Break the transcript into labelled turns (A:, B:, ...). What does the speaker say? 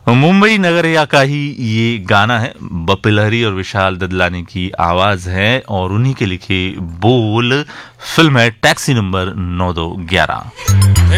A: मुंबई नगरिया का ही ये गाना है। बप्पी लहरी और विशाल ददलानी की आवाज है और उन्हीं के लिखे बोल। फिल्म है टैक्सी नंबर 9211।